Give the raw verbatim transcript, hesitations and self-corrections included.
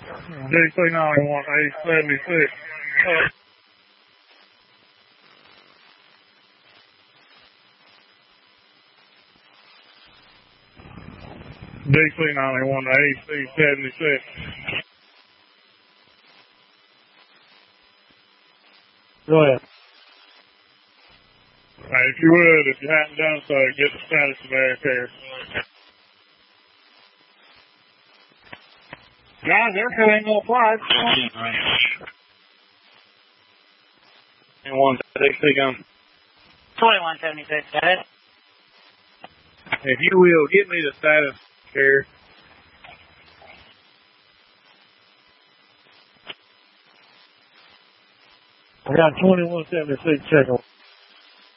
D C ninety-one A seventy-six. Uh, D C ninety-one A C seventy-six. Go ahead. Right, if you would, if you hadn't done so, get the status of air care. Guys, aircare ain't gonna fly. twenty-one D C gun. twenty-one seventy-six, got it. If you will, get me the status care. I got twenty-one seventy-six checking.